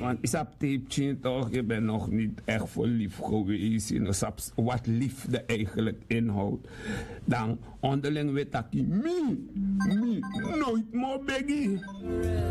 Want is op tape toch, je bent nog niet echt voor lief geweest. Je weet wat liefde eigenlijk inhoudt. Dan onderling weet dat je nooit meer begin.